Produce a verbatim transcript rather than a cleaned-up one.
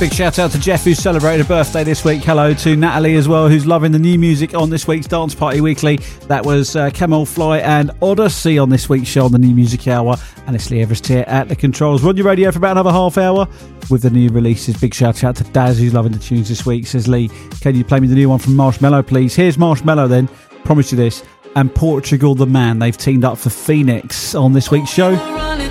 Big shout out to Jeff, who's celebrated a birthday this week. Hello to Natalie as well, who's loving the new music on this week's Dance Party Weekly. That was uh, Camel Fly and Odyssey on this week's show on the New Music Hour. And it's Lee Everest here at the controls. We're on your radio for about another half hour with the new releases. Big shout out to Daz, who's loving the tunes this week. Says, Lee, can you play me the new one from Marshmello, please? Here's Marshmello then. Promise you this. And Portugal the Man. They've teamed up for Phoenix on this week's show. Running